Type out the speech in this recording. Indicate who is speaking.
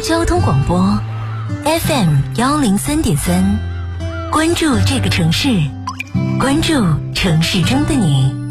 Speaker 1: 交通广播 FM103.3，关注这个城市，关注城市中的你。